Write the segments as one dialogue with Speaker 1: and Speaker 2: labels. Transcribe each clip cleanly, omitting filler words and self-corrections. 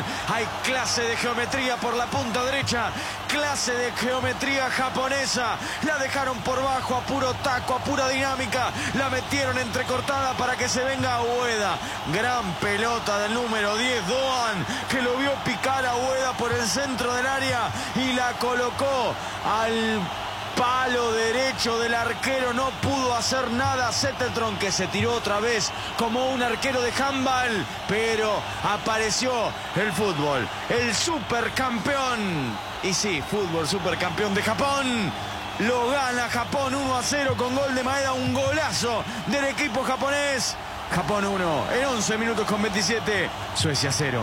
Speaker 1: Hay clase de geometría por la punta derecha. Clase de geometría japonesa. La dejaron por bajo a puro taco, a pura dinámica. La metieron entrecortada para que se venga Ueda. Gran pelota del número 10, Doan, que lo vio picar a Ueda por el centro del área y la colocó al palo derecho del arquero. No pudo hacer nada Zettertron, que se tiró otra vez como un arquero de handball, pero apareció el fútbol, el supercampeón. Y sí, fútbol supercampeón de Japón. Lo gana Japón 1-0 con gol de Maeda, un golazo del equipo japonés. Japón 1 en 11 minutos con 27, Suecia 0.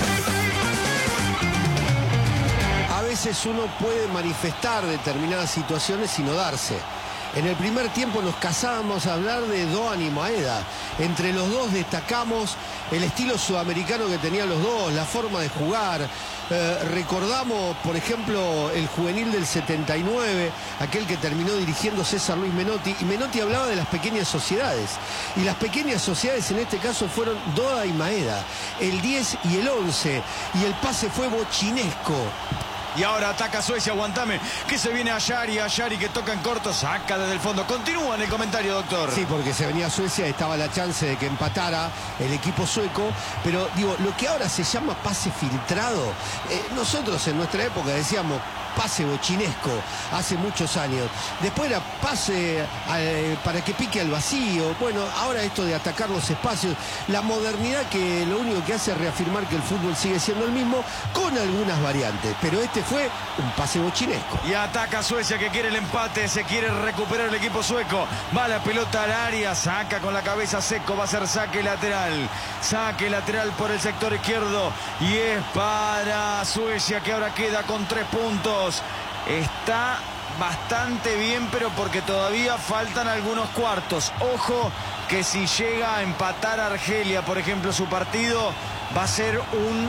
Speaker 2: A veces uno puede manifestar determinadas situaciones y no darse. En el primer tiempo nos casábamos a hablar de Doan y Maeda. Entre los dos destacamos el estilo sudamericano que tenían los dos, la forma de jugar. Recordamos, por ejemplo, el juvenil del 79, aquel que terminó dirigiendo César Luis Menotti. Y Menotti hablaba de las pequeñas sociedades. Y las pequeñas sociedades en este caso fueron Doan y Maeda, el 10 y el 11. Y el pase fue bochinesco.
Speaker 1: Y ahora ataca Suecia, aguantame, que se viene Ayari que toca en corto, saca desde el fondo. Continúa en el comentario, doctor.
Speaker 2: Sí, porque se venía Suecia, estaba la chance de que empatara el equipo sueco, pero digo, lo que ahora se llama pase filtrado, nosotros en nuestra época decíamos pase bochinesco hace muchos años. Después era pase para que pique al vacío. Bueno, ahora esto de atacar los espacios, la modernidad que lo único que hace es reafirmar que el fútbol sigue siendo el mismo con algunas variantes, pero este fue un pase bochinesco.
Speaker 1: Y ataca Suecia, que quiere el empate, se quiere recuperar el equipo sueco. Va la pelota al área, saca con la cabeza Seco, va a ser saque lateral. Saque lateral por el sector izquierdo y es para Suecia, que ahora queda con 3 puntos. Está bastante bien, pero porque todavía faltan algunos cuartos. Ojo que si llega a empatar Argelia, por ejemplo, su partido, va a ser un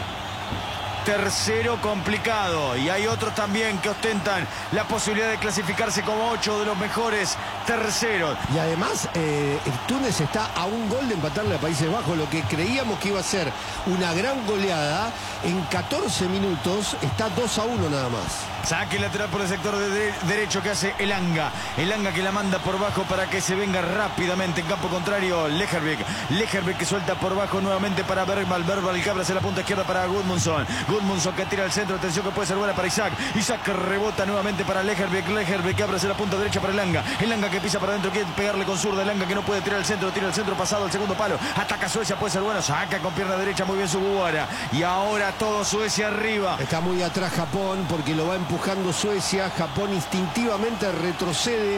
Speaker 1: tercero complicado. Y hay otros también que ostentan la posibilidad de clasificarse como 8 de los mejores terceros.
Speaker 2: Y además Túnez está a un gol de empatarle a Países Bajos. Lo que creíamos que iba a ser una gran goleada, en 14 minutos está 2-1 nada más.
Speaker 1: Saque lateral por el sector derecho que hace Elanga. Elanga que la manda por bajo para que se venga rápidamente en campo contrario Lejervik. Lejervik que suelta por bajo nuevamente para Bergvall. Bergvall que abre hacia la punta izquierda para Gudmundsson. Gudmundsson que tira al centro. Atención que puede ser buena para Isaac. Isaac que rebota nuevamente para Lejervik. Lejervik que abre hacia la punta derecha para Elanga. Elanga que pisa para adentro. Quiere pegarle con zurda. Elanga que no puede tirar al centro. Tira al centro pasado al segundo palo. Ataca Suecia. Puede ser bueno. Saca con pierna derecha. Muy bien Sugawara. Y ahora todo Suecia arriba.
Speaker 2: Está muy atrás Japón porque lo va empujando Suecia. Japón instintivamente retrocede.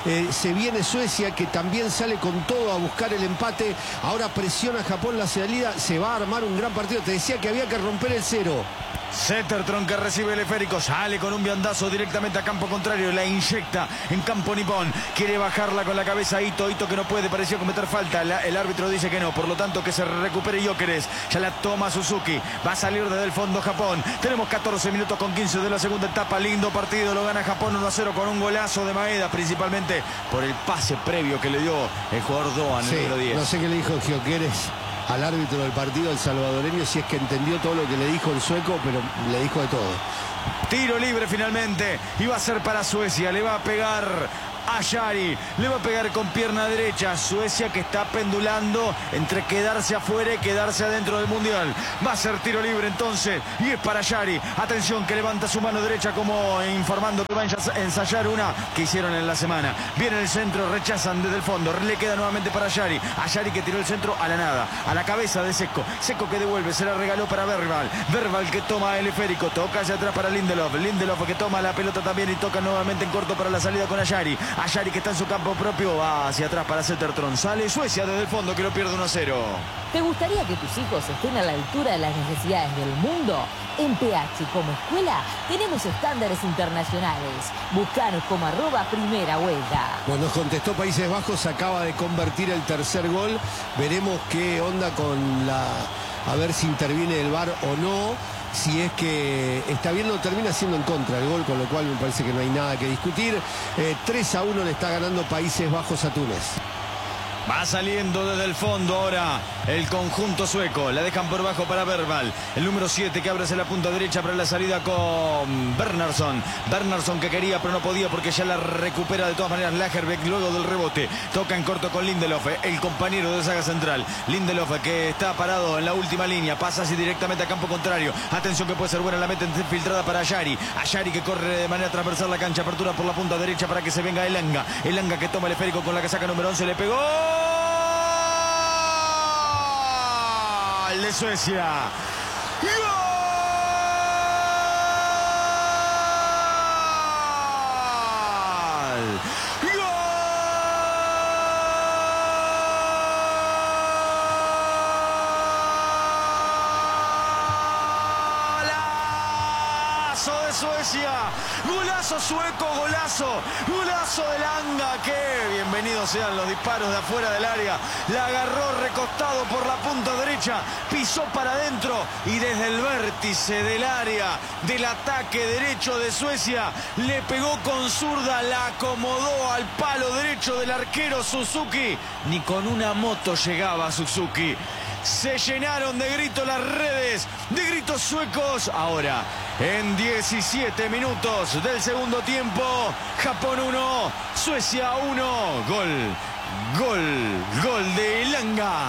Speaker 2: Se viene Suecia, que también sale con todo a buscar el empate. Ahora presiona Japón la salida. Se va a armar un gran partido. Te decía que había que romper el 0.
Speaker 1: Zettertron que recibe el esférico, sale con un viandazo directamente a campo contrario, la inyecta en campo nipón, quiere bajarla con la cabeza Ito que no puede, pareció cometer falta, el árbitro dice que no, por lo tanto que se recupere Gyökeres, ya la toma Suzuki, va a salir desde el fondo Japón. Tenemos 14 minutos con 15 de la segunda etapa, lindo partido, lo gana Japón 1-0 con un golazo de Maeda, principalmente por el pase previo que le dio el jugador Doan, el número 10.
Speaker 2: No sé qué le dijo Gyökeres al árbitro del partido, el salvadoreño, si es que entendió todo lo que le dijo el sueco, pero le dijo de todo.
Speaker 1: Tiro libre finalmente, y va a ser para Suecia, le va a pegar Ayari, le va a pegar con pierna derecha. Suecia que está pendulando entre quedarse afuera y quedarse adentro del mundial. Va a ser tiro libre entonces y es para Ayari. Atención que levanta su mano derecha como informando que van a ensayar una que hicieron en la semana. Viene el centro, rechazan desde el fondo, le queda nuevamente para Ayari. Ayari que tiró el centro a la nada, a la cabeza de Seco. Seco que devuelve, se la regaló para Bergvall. Bergvall que toma el esférico, toca hacia atrás para Lindelof. Lindelof que toma la pelota también y toca nuevamente en corto para la salida con Ayari. Ayari que está en su campo propio, va hacia atrás para Zettertron. Sale Suecia desde el fondo que lo pierde 1-0.
Speaker 3: ¿Te gustaría que tus hijos estén a la altura de las necesidades del mundo? En PH como escuela tenemos estándares internacionales. Búscanos como @primera huelga.
Speaker 2: Bueno, nos contestó Países Bajos, acaba de convertir el tercer gol. Veremos qué onda con la... a ver si interviene el VAR o no. Si es que está bien, no termina siendo en contra el gol, con lo cual me parece que no hay nada que discutir. 3-1 le está ganando Países Bajos a Túnez.
Speaker 1: Va saliendo desde el fondo ahora el conjunto sueco. La dejan por bajo para Bergvall. El número 7 que abre hacia la punta derecha para la salida con Bernhardsson. Bernhardsson que quería pero no podía porque ya la recupera de todas maneras Lagerbeck luego del rebote. Toca en corto con Lindelof, el compañero de saga central. Lindelof que está parado en la última línea. Pasa así directamente a campo contrario. Atención que puede ser buena la meta filtrada para Ayari. Ayari que corre de manera transversal la cancha. Apertura por la punta derecha para que se venga Elanga. Elanga que toma el esférico con la casaca número 11. Le pegó. De Suecia. ¡Gol! Golazo de Suecia, golazo sueco, golazo de Elanga, que bienvenidos sean los disparos de afuera del área. La agarró recostado por la punta derecha, pisó para adentro y desde el vértice del área del ataque derecho de Suecia le pegó con zurda, la acomodó al palo derecho del arquero Suzuki. Ni con una moto llegaba Suzuki. Se llenaron de gritos las redes, de gritos suecos. Ahora, en 17 minutos del segundo tiempo, Japón 1, Suecia 1. Gol de Elanga.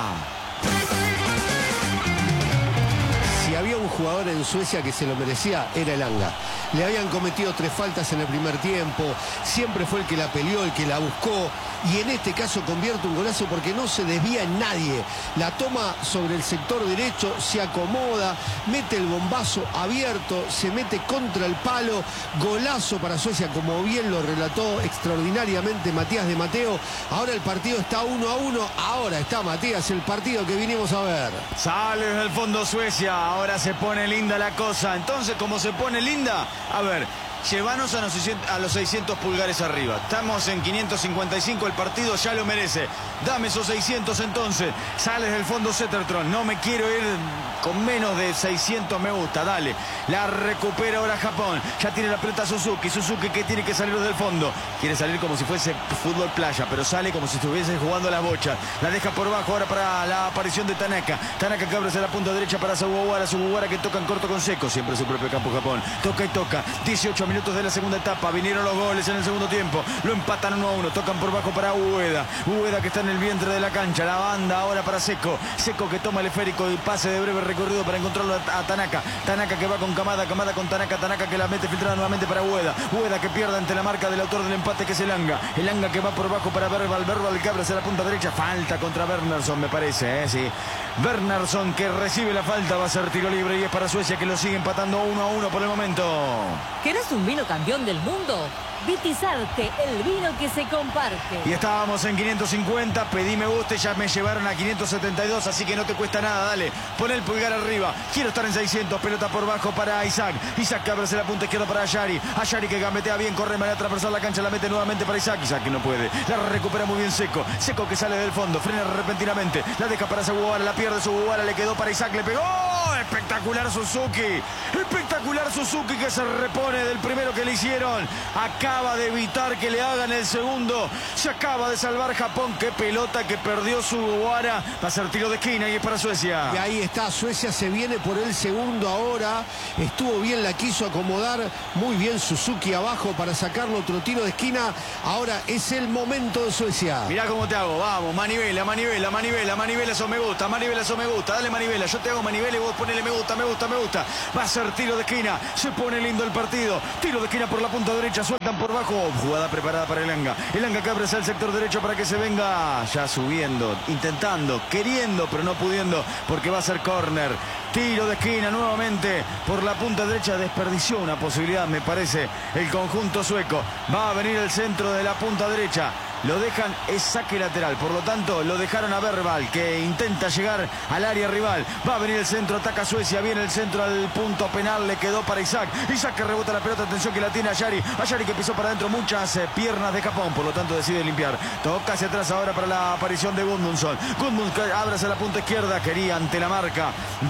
Speaker 2: Si había un jugador en Suecia que se lo merecía, era Elanga. Le habían cometido 3 faltas en el primer tiempo. Siempre fue el que la peleó, el que la buscó. Y en este caso convierte un golazo porque no se desvía en nadie. La toma sobre el sector derecho, se acomoda, mete el bombazo abierto, se mete contra el palo. Golazo para Suecia, como bien lo relató extraordinariamente Matías de Mateo. Ahora el partido está 1-1. Ahora está, Matías, el partido que vinimos a ver.
Speaker 1: Sale desde el fondo Suecia. Ahora se pone linda la cosa. Entonces, ¿cómo se pone linda? A ver, llévanos a los 600 pulgares arriba. Estamos en 555, el partido ya lo merece. Dame esos 600 entonces. Sales del fondo Zetterström. No me quiero ir con menos de 600, me gusta, dale. La recupera ahora Japón. Ya tiene la pelota Suzuki. Suzuki que tiene que salir del fondo. Quiere salir como si fuese fútbol playa, pero sale como si estuviese jugando las bochas. La deja por bajo ahora para la aparición de Tanaka. Tanaka que abre hacia la punta derecha para Sugawara. Sugawara que toca en corto con seco. Siempre su propio campo Japón. Toca y toca. 18 minutos de la segunda etapa. Vinieron los goles en el segundo tiempo. Lo empatan 1-1. Tocan por bajo para Ueda. Ueda que está en el vientre de la cancha. La banda ahora para Seco. Seco que toma el esférico y pase de breve recorrido para encontrarlo a Tanaka. Tanaka que va con Kamada. Kamada con Tanaka. Tanaka que la mete filtrada nuevamente para Ueda. Ueda que pierde ante la marca del autor del empate que es Elanga. Elanga que va por bajo para Bergvall. Bergvall que abre hacia la punta derecha. Falta contra Bernhardsson, me parece. Sí. Bernhardsson que recibe la falta. Va a ser tiro libre y es para Suecia que lo sigue empatando 1-1 por el momento.
Speaker 3: ¿Querés un vino campeón del mundo? Vitizarte, el vino que se comparte.
Speaker 1: Y estábamos en 550, pedí me gusta y ya me llevaron a 572, así que no te cuesta nada, dale, pon el pulgar arriba. Quiero estar en 600, pelota por bajo para Isaac. Isaac que abre hacia la punta izquierda para Ayari. Ayari que gambetea bien, corre de manera transversal la cancha, la mete nuevamente para Isaac. Isaac que no puede, la recupera muy bien Seco. Seco que sale del fondo, frena repentinamente, la deja para Sugawara, la pierde Sugawara, le quedó para Isaac, le pegó. Espectacular Suzuki, espectacular Suzuki que se repone del primero que le hicieron. Acaba de evitar que le hagan el segundo. Se acaba de salvar Japón. Qué pelota que perdió Sugawara. Va a ser tiro de esquina y es para Suecia.
Speaker 2: Y ahí está, Suecia se viene por el segundo ahora. Estuvo bien, la quiso acomodar. Muy bien Suzuki abajo para sacarlo. Otro tiro de esquina. Ahora es el momento de Suecia.
Speaker 1: Mirá cómo te hago. Vamos, manivela, manivela, manivela, manivela. Eso me gusta, manivela, eso me gusta. Dale manivela. Yo te hago manivela y vos ponele me gusta, me gusta, me gusta. Va a ser tiro de esquina. Se pone lindo el partido. Tiro de esquina por la punta derecha. Sueltan por bajo. Jugada preparada para Elanga. Elanga que abre hacia el sector derecho para que se venga ya subiendo, intentando, queriendo, pero no pudiendo, porque va a ser córner. Tiro de esquina nuevamente por la punta derecha. Desperdició una posibilidad, me parece, el conjunto sueco. Va a venir el centro de la punta derecha. Lo dejan, es saque lateral, por lo tanto lo dejaron a Bergvall que intenta llegar al área rival. Va a venir el centro, ataca Suecia, viene el centro al punto penal, le quedó para Isaac. Isaac que rebota la pelota, atención que la tiene Ayari. Ayari que pisó para adentro, muchas piernas de Japón, por lo tanto decide limpiar. Toca hacia atrás ahora para la aparición de Gudmundsson. Gudmundsson abre hacia la punta izquierda, quería ante la marca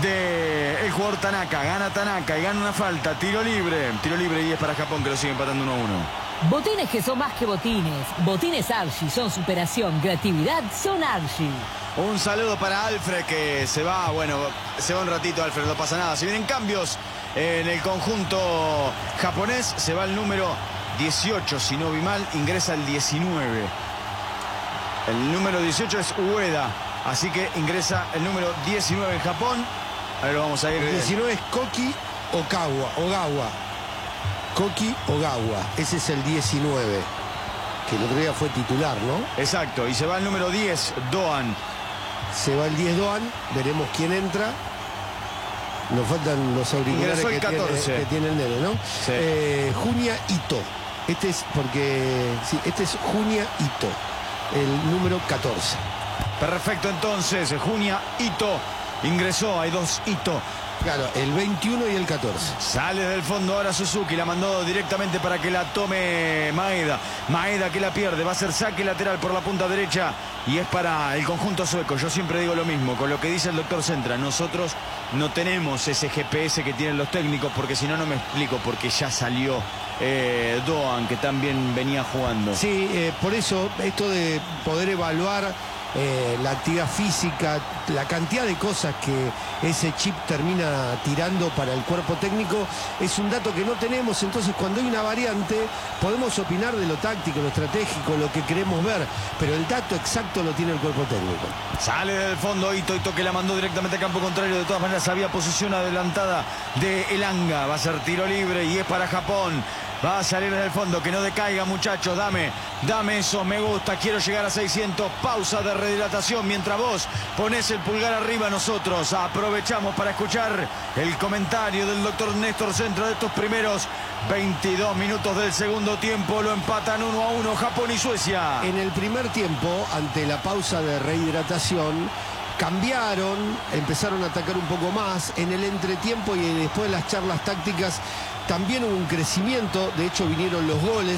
Speaker 1: del jugador Tanaka. Gana Tanaka y gana una falta, tiro libre y es para Japón que lo sigue empatando 1-1.
Speaker 3: Botines que son más que botines. Botines Archie son superación, creatividad, son Archie.
Speaker 1: Un saludo para Alfred que se va, bueno, se va un ratito Alfred, no pasa nada. Si vienen cambios en el conjunto japonés, se va el número 18, si no vi mal, ingresa el 19. El número 18 es Ueda, así que ingresa el número 19 en Japón. A ver, vamos a ir.
Speaker 2: El 19 es Koki Ogawa. Koki Ogawa, ese es el 19, que el otro día fue titular, ¿no?
Speaker 1: Exacto, y se va el número 10, Doan.
Speaker 2: Se va el 10 Doan, veremos quién entra. Nos faltan los auriculares que tiene el nene, ¿no?
Speaker 1: Sí.
Speaker 2: Junya Ito. Este es porque. Sí, este es Junya Ito, el número 14.
Speaker 1: Perfecto, entonces, Junya Ito ingresó, hay dos Ito.
Speaker 2: Claro, el 21 y el 14.
Speaker 1: Sale del fondo ahora Suzuki, la mandó directamente para que la tome Maeda. Maeda que la pierde, va a ser saque lateral por la punta derecha y es para el conjunto sueco. Yo siempre digo lo mismo, con lo que dice el doctor Centra, nosotros no tenemos ese GPS que tienen los técnicos, porque si no, no me explico, porque ya salió Doan, que también venía jugando.
Speaker 2: Sí, por eso esto de poder evaluar la actividad física, la cantidad de cosas que ese chip termina tirando para el cuerpo técnico es un dato que no tenemos. Entonces, cuando hay una variante podemos opinar de lo táctico, lo estratégico, lo que queremos ver, pero el dato exacto lo tiene el cuerpo técnico.
Speaker 1: Sale del fondo Ito que la mandó directamente a campo contrario. De todas maneras había posición adelantada de Elanga, va a ser tiro libre y es para Japón. Va a salir del fondo, que no decaiga, muchachos, dame eso, me gusta, quiero llegar a 600, pausa de rehidratación, mientras vos ponés el pulgar arriba, nosotros aprovechamos para escuchar el comentario del doctor Néstor Centra de estos primeros 22 minutos del segundo tiempo. Lo empatan 1-1 Japón y Suecia.
Speaker 2: En el primer tiempo, ante la pausa de rehidratación, cambiaron, empezaron a atacar un poco más. En el entretiempo y después de las charlas tácticas también hubo un crecimiento. De hecho, vinieron los goles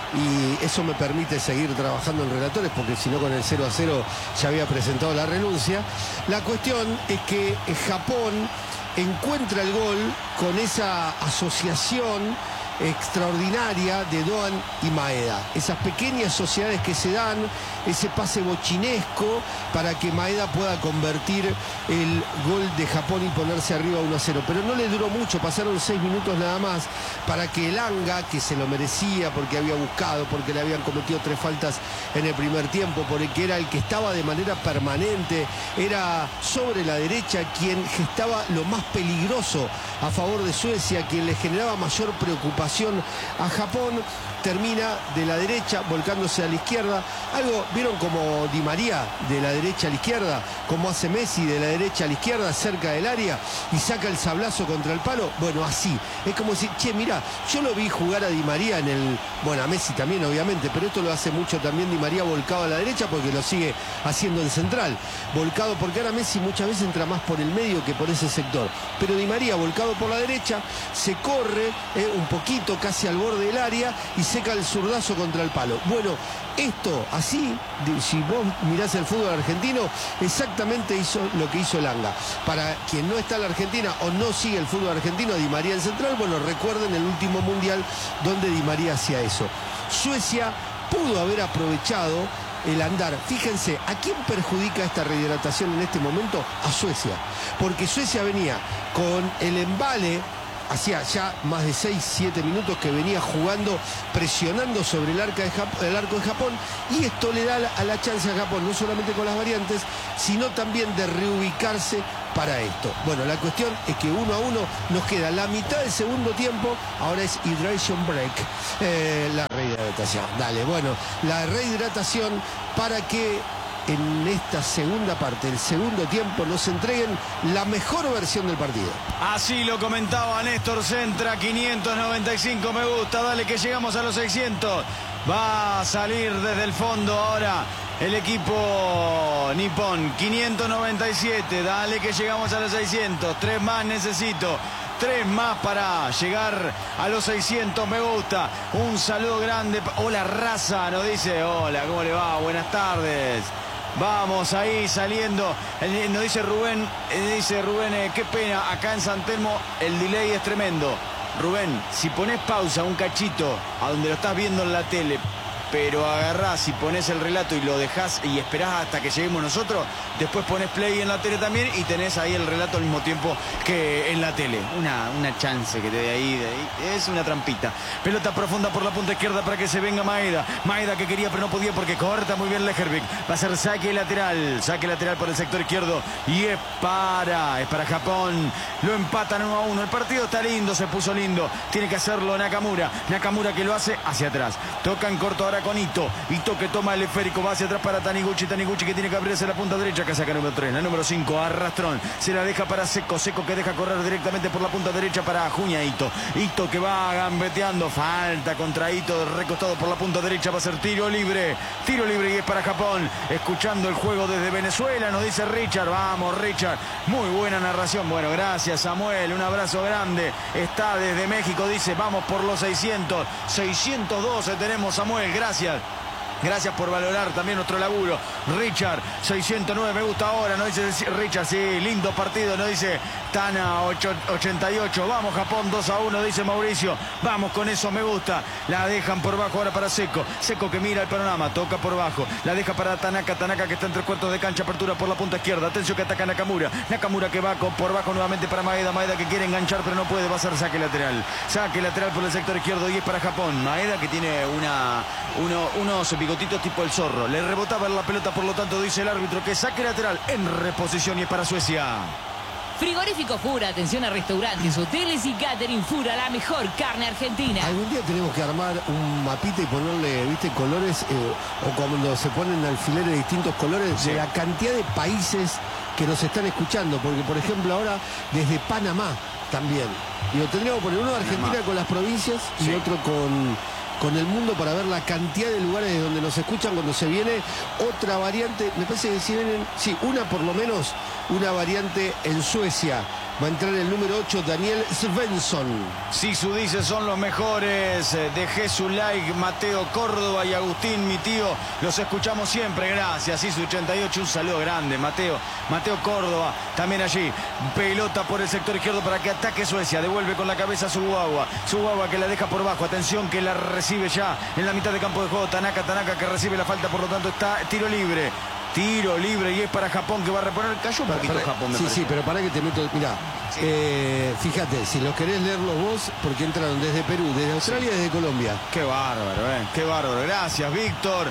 Speaker 2: y eso me permite seguir trabajando en relatores, porque si no, con el 0-0 ya había presentado la renuncia. La cuestión es que Japón encuentra el gol con esa asociación extraordinaria de Doan y Maeda, esas pequeñas sociedades que se dan, ese pase bochinesco para que Maeda pueda convertir el gol de Japón y ponerse arriba 1-0, pero no le duró mucho, pasaron 6 minutos nada más para que Elanga, que se lo merecía porque había buscado, porque le habían cometido 3 faltas en el primer tiempo, porque era el que estaba de manera permanente, era sobre la derecha quien gestaba lo más peligroso a favor de Suecia, quien le generaba mayor preocupación a Japón, termina de la derecha volcándose a la izquierda. Algo, ¿vieron como Di María de la derecha a la izquierda? Como hace Messi de la derecha a la izquierda cerca del área y saca el sablazo contra el palo. Bueno, así. Es como decir, che, mira, yo lo vi jugar a Di María en el... Bueno, a Messi también, obviamente, pero esto lo hace mucho también Di María volcado a la derecha, porque lo sigue haciendo en central. Volcado, porque ahora Messi muchas veces entra más por el medio que por ese sector. Pero Di María volcado por la derecha, se corre un poquito casi al borde del área y seca el zurdazo contra el palo. Bueno, esto así, si vos mirás el fútbol argentino, exactamente hizo lo que hizo Elanga. Para quien no está en la Argentina o no sigue el fútbol argentino, Di María en central, bueno, recuerden el último mundial donde Di María hacía eso. Suecia pudo haber aprovechado el andar. Fíjense, ¿a quién perjudica esta rehidratación en este momento? A Suecia, porque Suecia venía con el embale. Hacía ya más de 6-7 minutos que venía jugando, presionando sobre el arco de Japón, y esto le da a la chance a Japón, no solamente con las variantes, sino también de reubicarse para esto. Bueno, la cuestión es que 1-1 nos queda la mitad del segundo tiempo, ahora es hydration break, la rehidratación. Dale, bueno, la rehidratación para que en esta segunda parte, el segundo tiempo, nos entreguen la mejor versión del partido.
Speaker 1: Así lo comentaba Néstor Centra, 595 me gusta, dale que llegamos a los 600. Va a salir desde el fondo ahora el equipo nipón, 597, dale que llegamos a los 600, 3 más necesito. 3 más para llegar a los 600, me gusta. Un saludo grande. Hola, raza, nos dice. Hola, ¿cómo le va? Buenas tardes. Vamos ahí saliendo. Nos dice Rubén, qué pena, acá en San Telmo el delay es tremendo. Rubén, si pones pausa un cachito a donde lo estás viendo en la tele, pero agarrás y pones el relato y lo dejás y esperás hasta que lleguemos nosotros, después pones play en la tele también y tenés ahí el relato al mismo tiempo que en la tele. Una chance que te dé ahí, es una trampita. Pelota profunda por la punta izquierda para que se venga Maeda. Maeda que quería pero no podía porque corta muy bien Lejervik. Va a ser saque lateral por el sector izquierdo y es para Japón. Lo empatan 1-1. El partido está lindo, se puso lindo. Tiene que hacerlo Nakamura. Nakamura que lo hace hacia atrás. Toca en corto ahora con Ito. Ito que toma el esférico, va hacia atrás para Taniguchi. Taniguchi que tiene que abrirse la punta derecha, que saca número 3. La número 5, Arrastrón. Se la deja para Seco. Seco que deja correr directamente por la punta derecha para Juña Ito. Ito que va gambeteando. Falta contra Ito, recostado por la punta derecha. Va a ser tiro libre. Tiro libre y es para Japón. Escuchando el juego desde Venezuela, nos dice Richard. Vamos, Richard. Muy buena narración. Bueno, gracias, Samuel. Un abrazo grande. Está desde México, dice, vamos por los 600. 612 tenemos, Samuel. Gracias. Gracias por valorar también nuestro laburo. Richard, 609, me gusta ahora, nos dice Richard, sí, lindo partido, nos dice Tana, 88. Vamos Japón, 2-1, dice Mauricio. Vamos con eso, me gusta. La dejan por bajo ahora para Seco. Seco que mira el panorama, toca por bajo. La deja para Tanaka. Tanaka que está en 3/4 de cancha, apertura por la punta izquierda. Atención que ataca Nakamura. Nakamura que va por bajo nuevamente para Maeda. Maeda que quiere enganchar pero no puede, va a ser saque lateral. Saque lateral por el sector izquierdo y es para Japón. Maeda que tiene unos bigotitos tipo el zorro. Le rebotaba la pelota, por lo tanto dice el árbitro que saque lateral en reposición y es para Suecia.
Speaker 3: Frigorífico Fura, atención a restaurantes, hoteles y catering Fura, la mejor carne argentina.
Speaker 2: Algún día tenemos que armar un mapita y ponerle, viste, colores, o cuando se ponen alfileres de distintos colores,
Speaker 1: sí,
Speaker 2: de la cantidad de países que nos están escuchando, porque por ejemplo ahora desde Panamá también. Digo, tendríamos que poner uno de Argentina
Speaker 1: Panamá
Speaker 2: con las provincias y
Speaker 1: sí,
Speaker 2: otro con el mundo para ver la cantidad de lugares de donde nos escuchan cuando se viene otra variante. Me parece que si vienen, sí, una por lo menos, una variante en Suecia. Va a entrar el número 8, Daniel Svensson.
Speaker 1: Sisu dice, son los mejores. Dejé su like, Mateo Córdoba y Agustín, mi tío. Los escuchamos siempre, gracias. Sisu 88, un saludo grande, Mateo. Mateo Córdoba, también allí. Pelota por el sector izquierdo para que ataque Suecia. Devuelve con la cabeza Sugawa. Sugawa que la deja por bajo. Atención que la recibe ya en la mitad de campo de juego. Tanaka que recibe la falta, por lo tanto está tiro libre. Tiro libre y es para Japón que va a reponer. Cayó un poquito Japón, me
Speaker 2: sí,
Speaker 1: parece.
Speaker 2: sí, pero para que te meto. Mirá,
Speaker 1: sí,
Speaker 2: fíjate, si los querés leerlos vos, porque entraron desde Perú, desde Australia y desde Colombia.
Speaker 1: Qué bárbaro, qué bárbaro. Gracias, Víctor.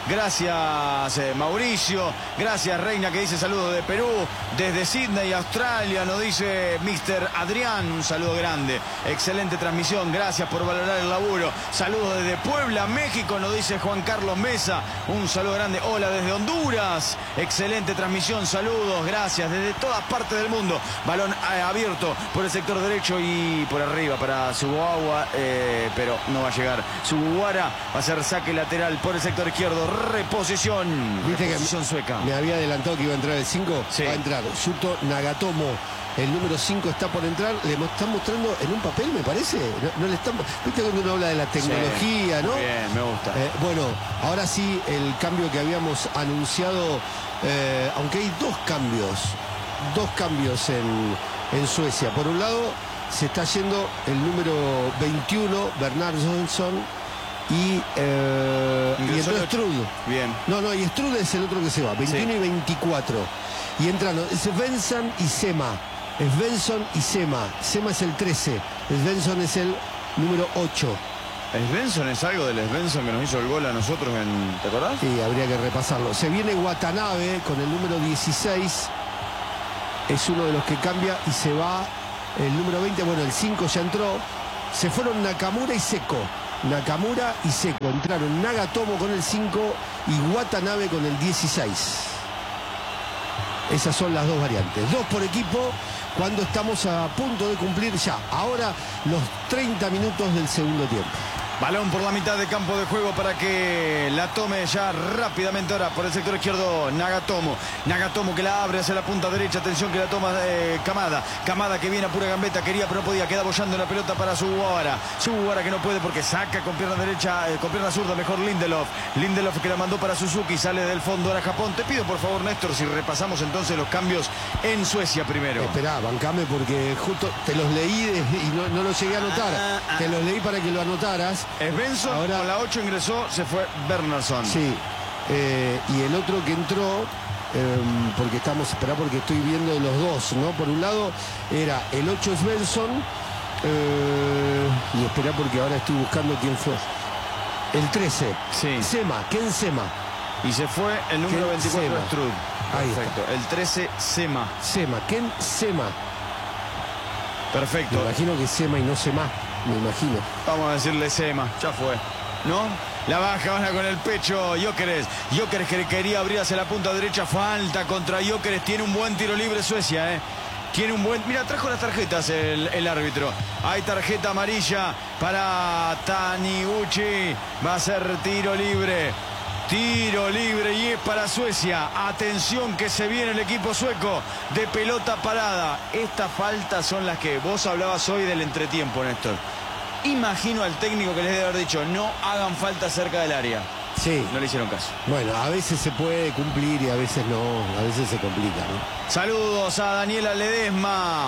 Speaker 1: Gracias, Mauricio. Gracias, Reina, que dice saludos de Perú. Desde Sydney, Australia, nos dice Mr. Adrián. Un saludo grande. Excelente transmisión. Gracias por valorar el laburo. Saludos desde Puebla, México, nos dice Juan Carlos Mesa. Un saludo grande. Hola desde Honduras. Excelente transmisión. Saludos. Gracias. Desde todas partes del mundo. Balón abierto por el sector derecho y por arriba para Sugawa. Pero no va a llegar. Sugawara va a ser saque lateral por el sector izquierdo. Reposición.
Speaker 2: Viste
Speaker 1: Reposición
Speaker 2: que
Speaker 1: sueca.
Speaker 2: me había adelantado que iba a entrar el 5.
Speaker 1: Sí.
Speaker 2: Va a entrar Yuto Nagatomo. El número 5 está por entrar. Le están mostrando en un papel, me parece. No le están. Viste cuando uno habla de la tecnología,
Speaker 1: sí,
Speaker 2: ¿no?
Speaker 1: Bien, me gusta.
Speaker 2: Bueno, ahora sí, el cambio que habíamos anunciado, aunque hay dos cambios en Suecia. Por un lado, se está yendo el número 21, Bernard Johnson. Y entró Strud.
Speaker 1: Bien.
Speaker 2: No, y Strud es el otro que se va, 21 sí, y 24. Y entrando Svensson y Sema. Svensson y Sema. Sema es el 13. Svensson es el número 8.
Speaker 1: ¿Svensson es algo del Svensson que nos hizo el gol a nosotros en... ¿Te acordás?
Speaker 2: Sí, habría que repasarlo. Se viene Watanabe con el número 16. Es uno de los que cambia y se va el número 20. Bueno, el 5 ya entró. Se fueron Nakamura y Seco. Nakamura y Seco. Entraron Nagatomo con el 5 y Watanabe con el 16. Esas son las dos variantes. 2 por equipo cuando estamos a punto de cumplir ya, ahora, los 30 minutos del segundo tiempo.
Speaker 1: Balón por la mitad de campo de juego para que la tome ya rápidamente ahora por el sector izquierdo Nagatomo. Nagatomo que la abre hacia la punta derecha. Atención que la toma Kamada. Kamada que viene a pura gambeta. Quería pero no podía. Queda bollando la pelota para Sugawara. Sugawara que no puede porque saca con pierna derecha, con pierna zurda mejor Lindelof. Lindelof que la mandó para Suzuki. Sale del fondo ahora Japón. Te pido por favor, Néstor, si repasamos entonces los cambios en Suecia primero.
Speaker 2: Esperá, bancame porque justo te los leí y no los llegué a anotar. Te los leí para que lo anotaras.
Speaker 1: Svensson, ahora con la 8 ingresó, se fue Bernardsson.
Speaker 2: Sí, y el otro que entró, porque porque estoy viendo los dos, ¿no? Por un lado era el 8 Svensson, y esperá porque ahora estoy buscando quién fue. El 13,
Speaker 1: sí.
Speaker 2: Ken Sema.
Speaker 1: Y se fue el número 24 Strud.
Speaker 2: Ahí
Speaker 1: perfecto.
Speaker 2: Está.
Speaker 1: El 13 Sema.
Speaker 2: Ken Sema.
Speaker 1: Perfecto.
Speaker 2: Me imagino que Sema y no Sema. Me imagino.
Speaker 1: Vamos a decirle Sema, ya fue, ¿no? La baja ahora con el pecho Gyökeres. Gyökeres que quería abrir hacia la punta derecha. Falta contra Gyökeres. Tiene un buen tiro libre Suecia, ¿eh? Tiene un buen... Mira, trajo las tarjetas el árbitro. Hay tarjeta amarilla para Taniguchi. Va a ser tiro libre. Tiro libre y es para Suecia. Atención que se viene el equipo sueco de pelota parada. Estas faltas son las que vos hablabas hoy del entretiempo, Néstor. Imagino al técnico que les debe haber dicho no hagan falta cerca del área.
Speaker 2: Sí.
Speaker 1: No le hicieron caso.
Speaker 2: Bueno, a veces se puede cumplir y a veces no. A veces se complica, ¿no?
Speaker 1: Saludos a Daniela Ledesma.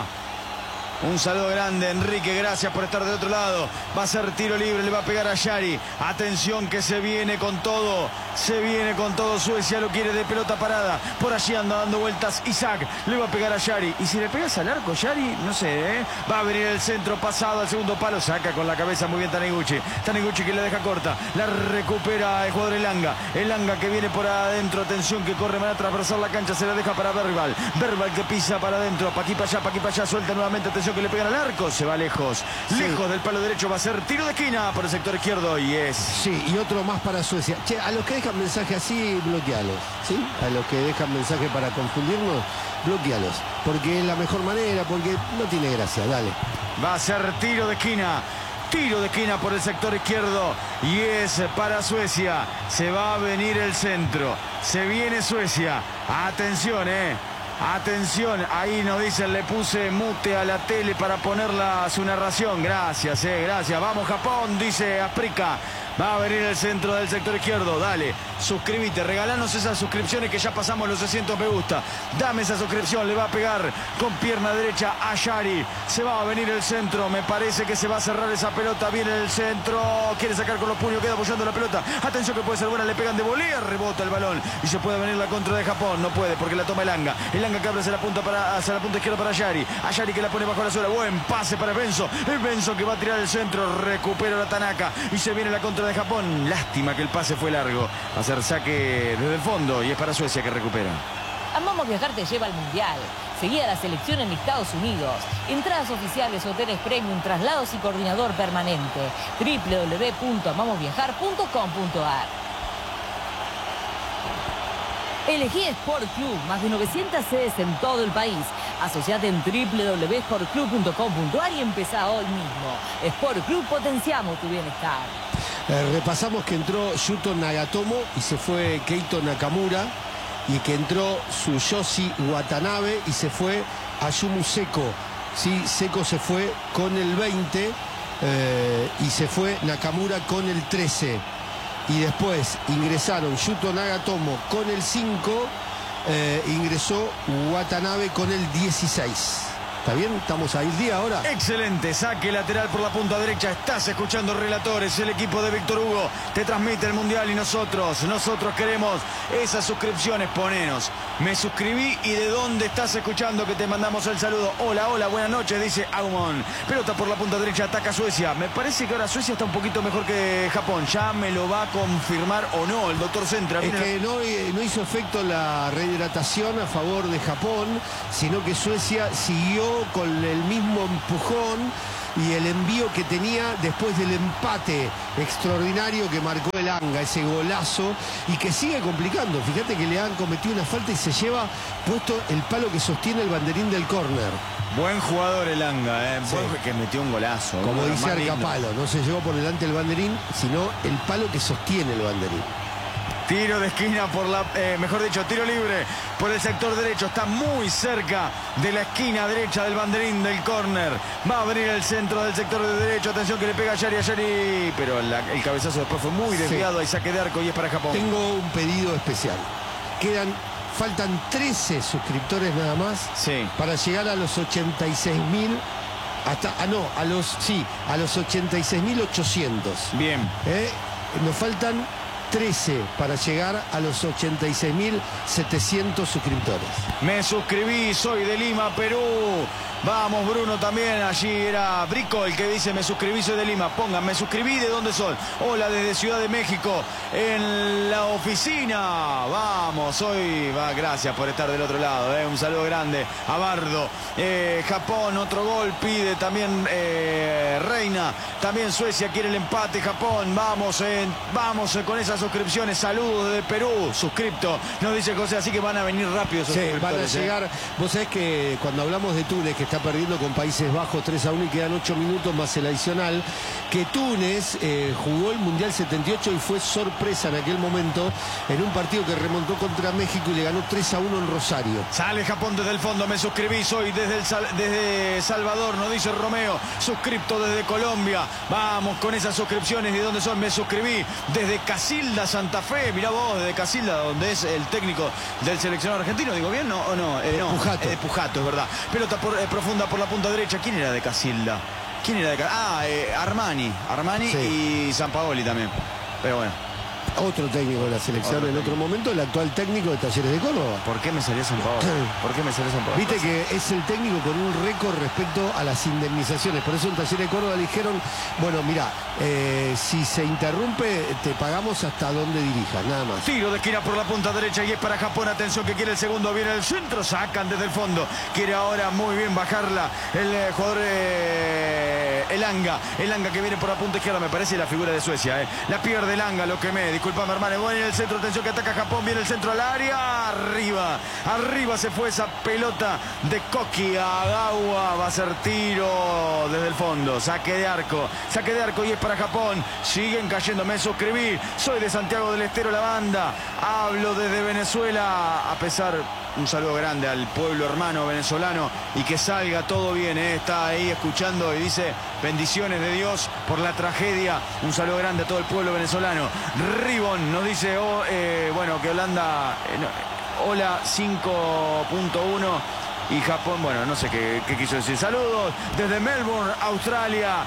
Speaker 1: Un saludo grande, Enrique, gracias por estar del otro lado. Va a ser tiro libre, le va a pegar a Yari. Atención que se viene con todo. Se viene con todo Suecia, lo quiere de pelota parada. Por allí anda dando vueltas Isaac. Le va a pegar a Yari. Y si le pegas al arco, Yari, no sé, ¿eh? Va a venir el centro pasado al segundo palo. Saca con la cabeza muy bien Taniguchi. Taniguchi que le deja corta. La recupera el jugador Elanga. Elanga que viene por adentro. Atención que corre para atravesar la cancha. Se la deja para Verbal. Verbal que pisa para adentro. Pa' aquí para allá. Suelta nuevamente. Atención que le pegan al arco. Se va lejos. Sí. Lejos del palo derecho. Va a ser tiro de esquina por el sector izquierdo. Y es...
Speaker 2: Sí, y otro más para Suecia. Che, a los que dejan mensaje así, bloquealos, ¿sí? A los que dejan mensaje para confundirnos, bloquealos. Porque es la mejor manera, porque no tiene gracia, dale.
Speaker 1: Va a ser tiro de esquina. Tiro de esquina por el sector izquierdo. Y es para Suecia. Se va a venir el centro. Se viene Suecia. Atención, Atención, ahí nos dicen, le puse mute a la tele para ponerla su narración. Gracias, gracias. Vamos Japón, dice Asprica. Va a venir el centro del sector izquierdo. Dale, suscríbete, regalanos esas suscripciones que ya pasamos los 600 me gusta. Dame esa suscripción, le va a pegar con pierna derecha a Yari. Se va a venir el centro, me parece que se va a cerrar esa pelota. Viene el centro, quiere sacar con los puños, queda apoyando la pelota. Atención que puede ser buena, le pegan de volea, rebota el balón. Y se puede venir la contra de Japón, no puede porque la toma Elanga. Elanga que abre hacia la punta izquierda para Yari. A Yari que la pone bajo la suela, buen pase para Benzo. El Benzo que va a tirar el centro, recupera la Tanaka. Y se viene la contra de Japón. Lástima que el pase fue largo. Va a ser saque desde el fondo y es para Suecia que recupera.
Speaker 3: Amamos Viajar te lleva al Mundial. Seguí a la selección en Estados Unidos. Entradas oficiales, hoteles premium, traslados y coordinador permanente. www.amamosviajar.com.ar. Elegí Sport Club, más de 900 sedes en todo el país. Asociate en www.sportclub.com.ar y empezá hoy mismo. Sport Club, potenciamos tu bienestar.
Speaker 2: Repasamos que entró Yuto Nagatomo y se fue Keito Nakamura, y que entró Tsuyoshi Watanabe y se fue Ayumu Seko. Sí, Seko se fue con el 20 y se fue Nakamura con el 13. Y después ingresaron Yuto Nagatomo con el 5, ingresó Watanabe con el 16. ¿Está bien? ¿Estamos ahí el día ahora?
Speaker 1: Excelente, saque lateral por la punta derecha. Estás escuchando Relatores, el equipo de Víctor Hugo. Te transmite el Mundial y nosotros queremos esas suscripciones. Ponenos. Me suscribí y de dónde estás escuchando que te mandamos el saludo. Hola, hola, buenas noches, dice Aumon. Pelota por la punta derecha, ataca Suecia. Me parece que ahora Suecia está un poquito mejor que Japón. Ya me lo va a confirmar o no el doctor Centra.
Speaker 2: Es que no hizo efecto la rehidratación a favor de Japón, sino que Suecia siguió con el mismo empujón y el envío que tenía después del empate extraordinario que marcó Elanga, ese golazo, y que sigue complicando. Fíjate que le han cometido una falta y se lleva puesto el palo que sostiene el banderín del córner.
Speaker 1: Buen jugador el Anga,
Speaker 2: Sí.
Speaker 1: que metió un golazo.
Speaker 2: Como
Speaker 1: Uno
Speaker 2: dice
Speaker 1: más digno.
Speaker 2: Arcapalo, no se llevó por delante el banderín, sino el palo que sostiene el banderín.
Speaker 1: Tiro de esquina por la, mejor dicho, tiro libre por el sector derecho. Está muy cerca de la esquina derecha del banderín del córner. Va a abrir el centro del sector de derecho. Atención que le pega a Yari. Pero el cabezazo después fue muy desviado. Hay saque de arco y es para Japón.
Speaker 2: Tengo un pedido especial. Faltan 13 suscriptores nada más para llegar a los 86.000. A los 86.800.
Speaker 1: Bien.
Speaker 2: Nos faltan 13 para llegar a los 86.700 suscriptores.
Speaker 1: Me suscribí, soy de Lima, Perú. Vamos, Bruno, también. Allí era Brico el que dice me suscribí, soy de Lima. Pongan, me suscribí, ¿de dónde son? Hola, desde Ciudad de México, en la oficina. Vamos, gracias por estar del otro lado. Un saludo grande a Bardo. Japón, otro gol, pide también Reina. También Suecia quiere el empate, Japón. Vamos con esas suscripciones. Saludos desde Perú, suscripto. Nos dice José, así que van a venir rápido esos
Speaker 2: van a llegar. Vos sabés que cuando hablamos de Túnez, que está perdiendo con Países Bajos 3-1 y quedan 8 minutos más el adicional, que Túnez jugó el Mundial 78 y fue sorpresa en aquel momento en un partido que remontó contra México y le ganó 3-1 en Rosario.
Speaker 1: Sale Japón desde el fondo, me suscribí, soy desde Salvador, nos dice Romeo, suscripto desde Colombia. Vamos con esas suscripciones. ¿De dónde son? Me suscribí desde Casilda, Santa Fe. Mirá vos, desde Casilda, donde es el técnico del seleccionado argentino. ¿Digo bien? ¿No? ¿O no? No,
Speaker 2: Pujato.
Speaker 1: Pujato, es verdad. Pelota profunda por la punta derecha. ¿Quién era de Casilda? Armani y Sampaoli también. Pero bueno.
Speaker 2: Otro técnico de la selección en otro momento, el actual técnico de Talleres de Córdoba.
Speaker 1: ¿Por qué me salió Sampaoli?
Speaker 2: Viste que es el técnico con un récord respecto a las indemnizaciones. Por eso en Talleres de Córdoba le dijeron, bueno, mira, si se interrumpe, te pagamos hasta donde dirijas, nada más.
Speaker 1: Tiro de esquina por la punta derecha y es para Japón. Atención que quiere el segundo, viene el centro, sacan desde el fondo. Quiere ahora muy bien bajarla el jugador el Anga que viene por la punta izquierda, me parece la figura de Suecia. La pierde el Anga, lo quemé, disculpame hermano. Bueno, en el centro, atención que ataca Japón, viene el centro al área, arriba se fue esa pelota de Koki Agawa, va a ser tiro desde el fondo, saque de arco y es para Japón. Siguen cayendo, me suscribí, soy de Santiago del Estero, la banda, hablo desde Venezuela, a pesar, un saludo grande al pueblo hermano venezolano y que salga todo bien, está ahí escuchando y dice bendiciones de Dios por la tragedia, un saludo grande a todo el pueblo venezolano. Ribon nos dice que Holanda hola 5.1 y Japón, bueno, no sé qué quiso decir. Saludos desde Melbourne, Australia.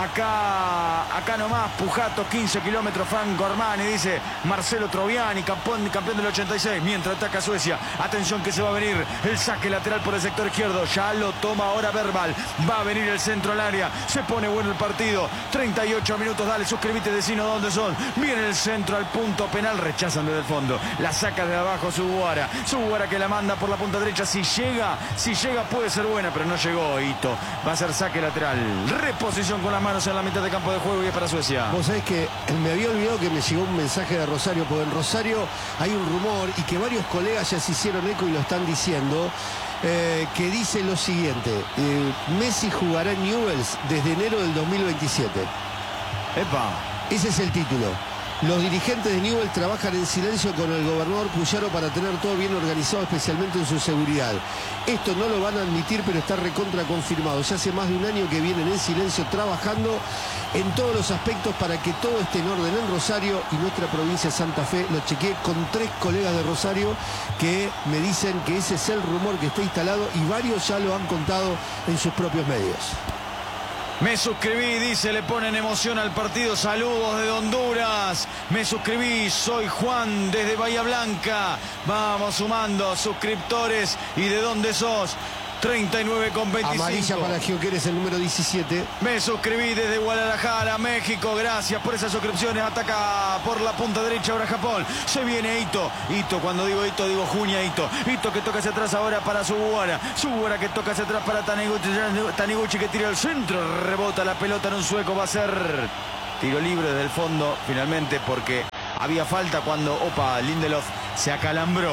Speaker 1: Acá nomás, Pujato, 15 kilómetros, Franco Armani, dice Marcelo Troviani, campeón del 86, mientras ataca Suecia. Atención que se va a venir el saque lateral por el sector izquierdo. Ya lo toma ahora Verbal. Va a venir el centro al área. Se pone bueno el partido. 38 minutos, dale, suscríbete, decino dónde son. Viene el centro al punto penal, rechazan desde el fondo. La saca de abajo Subuara que la manda por la punta derecha. Si llega puede ser buena, pero no llegó Ito. Va a ser saque lateral. Reposición con las manos en la mitad de campo de juego y es para Suecia.
Speaker 2: Vos sabés que me había olvidado que me llegó un mensaje de Rosario, porque en Rosario hay un rumor y que varios colegas ya se hicieron eco y lo están diciendo, que dice lo siguiente: Messi jugará en Newell's desde enero del 2027.
Speaker 1: Epa.
Speaker 2: Ese es el título. Los dirigentes de Newell's trabajan en silencio con el gobernador Puyaro para tener todo bien organizado, especialmente en su seguridad. Esto no lo van a admitir, pero está recontra confirmado. Ya hace más de un año que vienen en silencio trabajando en todos los aspectos para que todo esté en orden en Rosario y nuestra provincia de Santa Fe. Lo chequeé con 3 colegas de Rosario que me dicen que ese es el rumor que está instalado y varios ya lo han contado en sus propios medios.
Speaker 1: Me suscribí, dice, le ponen emoción al partido. Saludos desde Honduras. Me suscribí, soy Juan desde Bahía Blanca. Vamos sumando suscriptores. ¿Y de dónde sos? 39,25.
Speaker 2: Amarilla para Gioqueres, el número 17.
Speaker 1: Me suscribí desde Guadalajara, México. Gracias por esas suscripciones. Ataca por la punta derecha ahora Japón. Se viene Ito. Cuando digo Ito, digo Junia Ito. Ito que toca hacia atrás ahora para Subuara. Subuara que toca hacia atrás para Taniguchi que tira al centro. Rebota la pelota en un sueco. Va a ser tiro libre desde el fondo finalmente porque había falta cuando Lindelof se acalambró.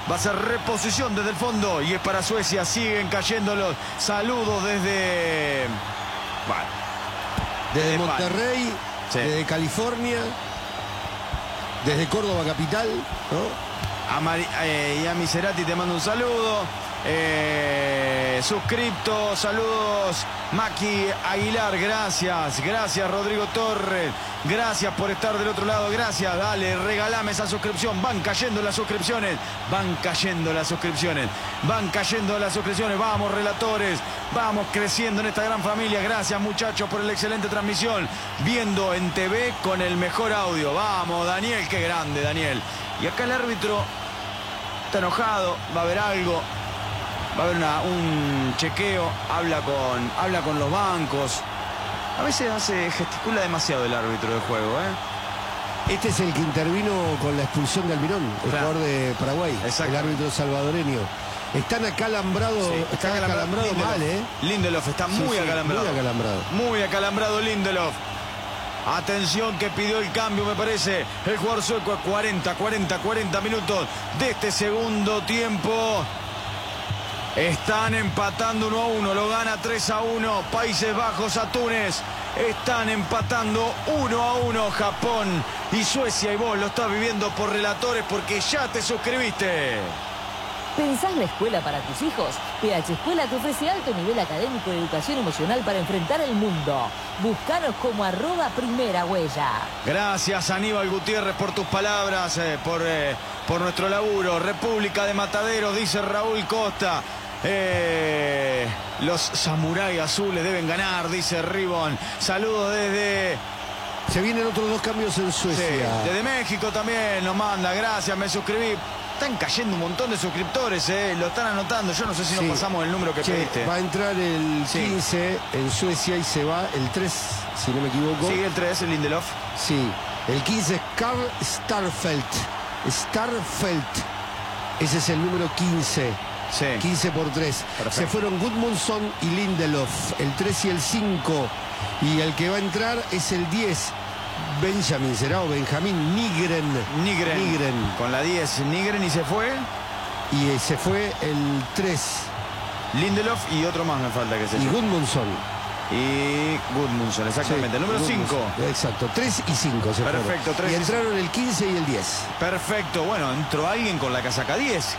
Speaker 1: Va a ser reposición desde el fondo y es para Suecia. Siguen cayendo los saludos desde... Bueno,
Speaker 2: desde Monterrey,
Speaker 1: sí,
Speaker 2: desde California, desde Córdoba capital, ¿no?
Speaker 1: Y a Miserati te mando un saludo. Suscripto, saludos Maki Aguilar, gracias Rodrigo Torres, gracias por estar del otro lado, gracias, dale, regalame esa suscripción. Van cayendo las suscripciones, vamos relatores, vamos creciendo en esta gran familia. Gracias muchachos por la excelente transmisión, viendo en TV con el mejor audio. Vamos Daniel, qué grande Daniel. Y acá el árbitro está enojado, va a haber algo. Va a haber un chequeo, habla con los bancos. A veces gesticula demasiado el árbitro de juego, ¿eh?
Speaker 2: Este es el que intervino con la expulsión de Almirón, el jugador de Paraguay, el árbitro salvadoreño. Están acalambrados,
Speaker 1: sí,
Speaker 2: está acalambrado mal, ¿eh?
Speaker 1: Lindelof está muy acalambrado.
Speaker 2: Muy acalambrado.
Speaker 1: Muy acalambrado Lindelof. Atención que pidió el cambio, me parece, el jugador sueco a 40 minutos de este segundo tiempo. Están empatando 1-1, lo gana 3-1 Países Bajos a Túnez. Están empatando 1-1 Japón y Suecia, y vos lo estás viviendo por relatores porque ya te suscribiste.
Speaker 3: ¿Pensás la escuela para tus hijos? PH Escuela te ofrece alto nivel académico y educación emocional para enfrentar el mundo. Búscanos como @primerahuella.
Speaker 1: Gracias Aníbal Gutiérrez por tus palabras, por nuestro laburo. República de Mataderos, dice Raúl Costa. Los samuráis azules deben ganar, dice Ribón. Saludos desde...
Speaker 2: Se vienen otros 2 cambios en Suecia.
Speaker 1: Sí, desde México también nos manda, gracias, me suscribí. Están cayendo un montón de suscriptores, lo están anotando. Yo no sé si nos pasamos el número que pediste.
Speaker 2: Va a entrar el 15 en Suecia y se va el 3, si no me equivoco.
Speaker 1: Sí, el 3, el Lindelof.
Speaker 2: Sí, el 15 es Carl Starfelt. Ese es el número 15.
Speaker 1: Sí.
Speaker 2: 15 por 3. Perfecto. Se fueron Gudmundsson y Lindelof, el 3 y el 5. Y el que va a entrar es el 10. Benjamin, ¿será? O Benjamín Nygren.
Speaker 1: Con la 10, Nygren, y se fue.
Speaker 2: Y se fue el 3.
Speaker 1: Lindelof y otro más me falta que se
Speaker 2: y Gudmundsson.
Speaker 1: Y Gudmundsson, exactamente. Sí, el número 5.
Speaker 2: Exacto, 3 y 5 se fueron.
Speaker 1: Perfecto, 3
Speaker 2: y entraron el 15 y el 10.
Speaker 1: Perfecto, bueno, entró alguien con la casaca 10.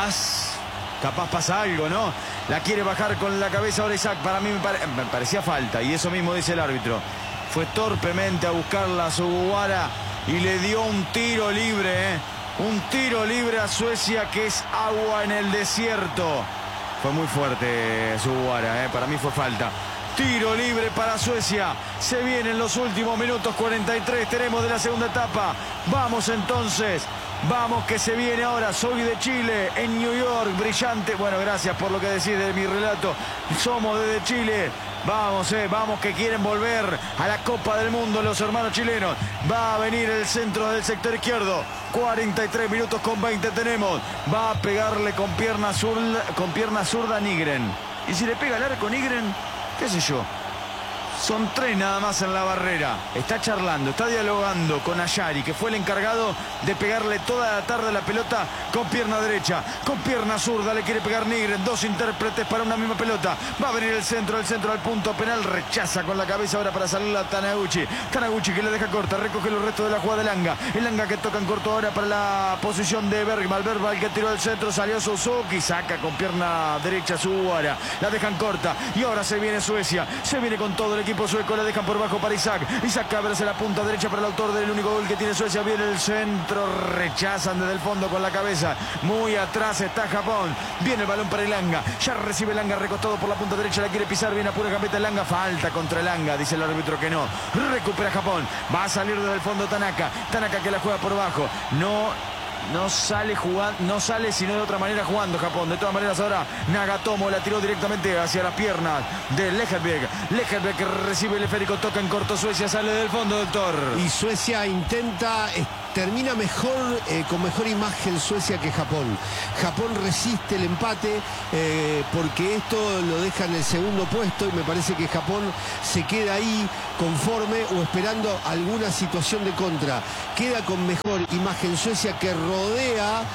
Speaker 1: Capaz pasa algo, ¿no? La quiere bajar con la cabeza ahora Isaac. Para mí me parecía falta, y eso mismo dice el árbitro. Fue torpemente a buscarla a Sugawara y le dio un tiro libre, un tiro libre a Suecia, que es agua en el desierto. Fue muy fuerte Sugawara, para mí fue falta. Tiro libre para Suecia. Se vienen los últimos minutos, 43 tenemos de la segunda etapa. Vamos entonces. Vamos que se viene ahora. Soy de Chile, en New York, brillante. Bueno, gracias por lo que decís de mi relato. Somos desde Chile. Vamos, vamos que quieren volver a la Copa del Mundo los hermanos chilenos. Va a venir el centro del sector izquierdo. 43 minutos con 20 tenemos. Va a pegarle con pierna zurda Nygren. Y si le pega al arco Nygren, qué sé yo. Son 3 nada más en la barrera. Está charlando, está dialogando con Ayari, que fue el encargado de pegarle toda la tarde la pelota con pierna derecha. Con pierna zurda le quiere pegar Nygren. 2 intérpretes para una misma pelota. Va a venir el centro al punto penal. Rechaza con la cabeza ahora para salir a Taniguchi. Taniguchi que le deja corta, recoge los restos de la jugada de Langa. El Langa que toca en corto ahora para la posición de Bergman. Bergman que tiró el centro, salió Suzuki. Saca con pierna derecha Sugawara. La dejan corta y ahora se viene Suecia. Se viene con todo el equipo sueco, la dejan por bajo para Isaac. Isaac abre hacia la punta derecha para el autor del único gol que tiene Suecia. Viene el centro, rechazan desde el fondo con la cabeza. Muy atrás está Japón. Viene el balón para Elanga. Ya recibe Elanga recostado por la punta derecha. La quiere pisar. Viene a pura gambeta Elanga. Falta contra Elanga. Dice el árbitro que no. Recupera Japón. Va a salir desde el fondo Tanaka. Tanaka que la juega por bajo. No sale jugando, no sale sino de otra manera jugando Japón. De todas maneras ahora Nagatomo la tiró directamente hacia las piernas de Lejerberg. Lejerberg que recibe el esférico, toca en corto Suecia, sale del fondo, doctor.
Speaker 2: Y Suecia intenta, termina mejor, con mejor imagen Suecia que Japón. Japón resiste el empate porque esto lo deja en el segundo puesto y me parece que Japón se queda ahí conforme o esperando alguna situación de contra. Queda con mejor imagen Suecia, que rodea a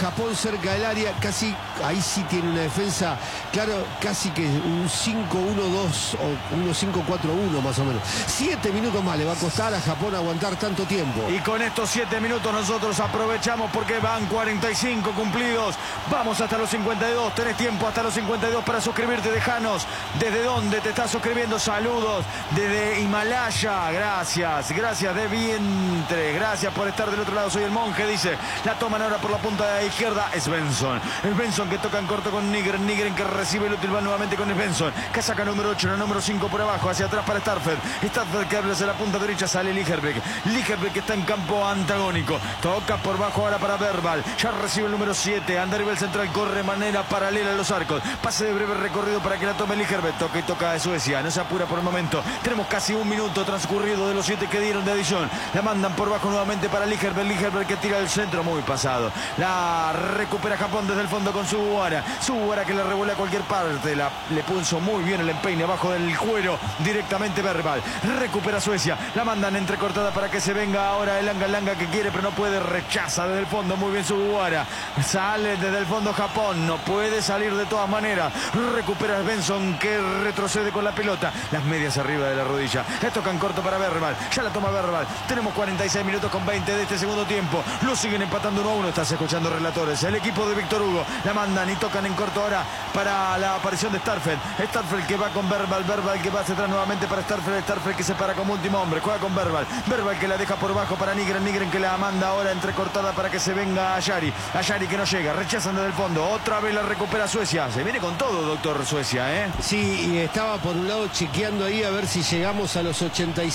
Speaker 2: Japón cerca del área, casi, ahí sí tiene una defensa, claro, casi que un 5-1-2 o 1-5-4-1 más o menos. 7 minutos más le va a costar a Japón aguantar tanto tiempo.
Speaker 1: Y con estos 7 minutos nosotros aprovechamos porque van 45 cumplidos. Vamos hasta los 52, tenés tiempo hasta los 52 para suscribirte. Dejanos desde dónde te estás suscribiendo. Saludos desde Himalaya, gracias de vientre, gracias por estar del otro lado. Soy el monje, dice. La toman ahora por la punta de la izquierda, es Benson. Es Benson que toca en corto con Nigren. Nigren que recibe el útil, va nuevamente con Benson. Casaca número 8, la número 5 por abajo, hacia atrás para Starfelt. Starfelt que abre hacia la punta derecha, sale Ligerbeck. Ligerbeck que está en campo antagónico. Toca por bajo ahora para Verbal. Ya recibe el número 7. Andarivel central, corre de manera paralela a los arcos. Pase de breve recorrido para que la tome Ligerbeck. Toca y toca de Suecia. No se apura por el momento. Tenemos casi un minuto transcurrido de los 7 que dieron de adición. La mandan por bajo nuevamente para Ligerbeck. Ligerbeck que tira el centro muy pasado. La recupera Japón desde el fondo con Suguara. Suguara que le revuelve a cualquier parte. Le puso muy bien el empeine abajo del cuero. Directamente Verbal. Recupera Suecia. La mandan entrecortada para que se venga ahora el Langa que quiere pero no puede. Rechaza desde el fondo. Muy bien Suguara. Sale desde el fondo Japón. No puede salir de todas maneras. Recupera Benson que retrocede con la pelota. Las medias arriba de la rodilla. Le tocan corto para Verbal. Ya la toma Verbal. Tenemos 46 minutos con 20 de este segundo tiempo. Lo siguen empatando 1-1. Estás escuchando relatores. El equipo de Víctor Hugo. La mandan y tocan en corto ahora para la aparición de Starfelt. Starfelt que va con Verbal. Verbal que va hacia atrás nuevamente para Starfelt. Starfelt que se para como último hombre. Juega con Verbal. Verbal que la deja por bajo para Nigren. Nigren que la manda ahora entrecortada para que se venga Ayari. Ayari que no llega. Rechazan desde el fondo. Otra vez la recupera Suecia. Se viene con todo, doctor Suecia, ¿eh?
Speaker 2: Sí, y estaba por un lado chequeando ahí a ver si llegamos a los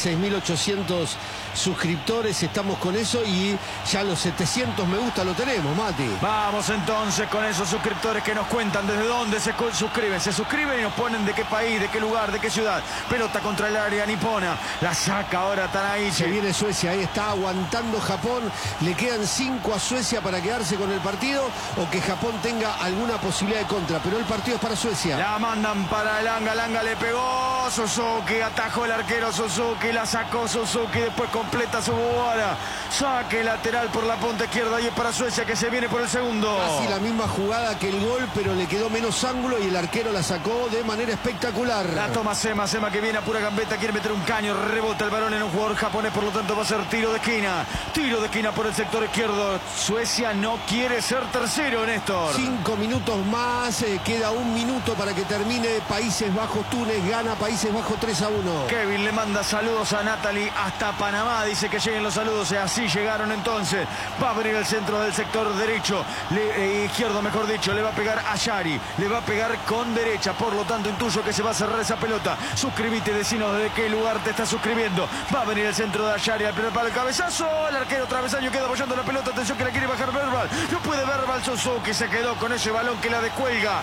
Speaker 2: 86.800 suscriptores. Estamos con eso y ya los 700 me gusta lo tenemos, Mati.
Speaker 1: Vamos entonces con esos suscriptores que nos cuentan desde dónde se suscriben. Se suscriben y nos ponen de qué país, de qué lugar, de qué ciudad. Pelota contra el área nipona. La saca ahora Tanaichi.
Speaker 2: Se viene Suecia, ahí está aguantando Japón. Le quedan 5 a Suecia para quedarse con el partido o que Japón tenga alguna posibilidad de contra. Pero el partido es para Suecia.
Speaker 1: La mandan para Langa. Langa le pegó. Suzuki atajó el arquero Suzuki. La sacó Suzuki. Después completa Suguara. Saque lateral por la punta izquierda y es para Suecia que se viene por el segundo.
Speaker 2: Casi la misma jugada que el gol, pero le quedó menos ángulo y el arquero la sacó de manera espectacular.
Speaker 1: La toma Sema. Sema que viene a pura gambeta. Quiere meter un caño. Rebota el balón en un jugador japonés. Por lo tanto va a ser tiro de esquina. Tiro de esquina por el sector izquierdo. Suecia no quiere ser tercero, Néstor.
Speaker 2: 5 minutos más. Queda 1 minuto para que termine. Países Bajos, Túnez gana Países Bajos 3-1.
Speaker 1: Kevin le manda saludos a Natalie hasta Panamá. Dice que lleguen los saludos. Así llegaron entonces. Va a venir el centro del sector derecho. Izquierdo, mejor dicho. Le va a pegar a Yari. Le va a pegar con derecha. Por lo tanto, intuyo que se va a cerrar esa pelota. Suscríbete, decinos desde qué lugar te estás suscribiendo. Va a venir el centro de Ayari. Al primer palo, el cabezazo. El arquero travesaño queda apoyando la pelota. Atención que la quiere bajar Verbal. No puede Verbal. Suzuki se quedó con ese balón que la descuelga.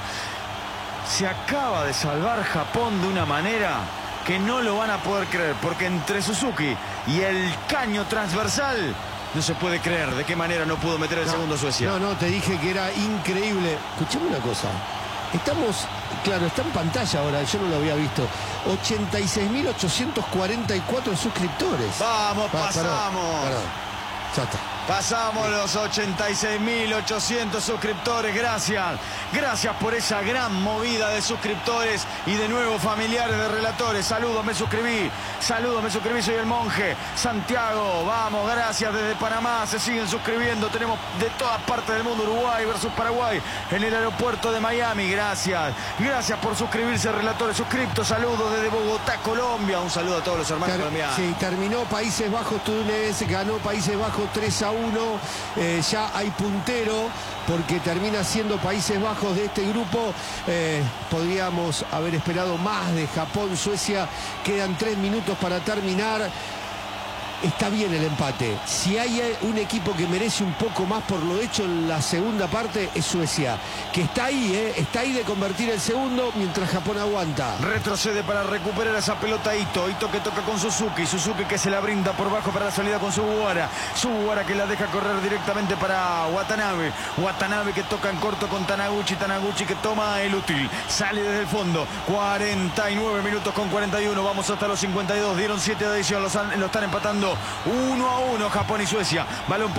Speaker 1: Se acaba de salvar Japón de una manera que no lo van a poder creer, porque entre Suzuki y el caño transversal no se puede creer de qué manera no pudo meter el segundo Suecia.
Speaker 2: No, te dije que era increíble. Escuchame una cosa. Estamos, claro, está en pantalla ahora, yo no lo había visto. 86.844 suscriptores.
Speaker 1: Vamos, pasamos.
Speaker 2: Perdón. Ya está.
Speaker 1: Pasamos los 86.800 suscriptores, gracias. Gracias por esa gran movida de suscriptores y de nuevo familiares de relatores. Saludos, me suscribí, soy el monje. Santiago, vamos, gracias desde Panamá, se siguen suscribiendo. Tenemos de todas partes del mundo, Uruguay versus Paraguay, en el aeropuerto de Miami, gracias. Gracias por suscribirse, relatores suscriptos. Saludos desde Bogotá, Colombia. Un saludo a todos los hermanos colombianos.
Speaker 2: Sí, terminó Países Bajos, Túnez, ganó Países Bajos 3-1. Ya hay puntero porque termina siendo Países Bajos de este grupo. Podríamos haber esperado más de Japón, Suecia. Quedan 3 minutos para terminar. Está bien el empate. Si hay un equipo que merece un poco más por lo hecho en la segunda parte, es Suecia, que está ahí de convertir el segundo mientras Japón aguanta.
Speaker 1: Retrocede para recuperar esa pelota Ito. Ito que toca con Suzuki. Suzuki que se la brinda por bajo para la salida con Suguara. Suguara que la deja correr directamente para Watanabe. Watanabe que toca en corto con Taniguchi. Taniguchi que toma el útil. Sale desde el fondo. 49 minutos con 41. Vamos hasta los 52. Dieron 7 de adición. Lo están empatando 1-1 Japón y Suecia. Balón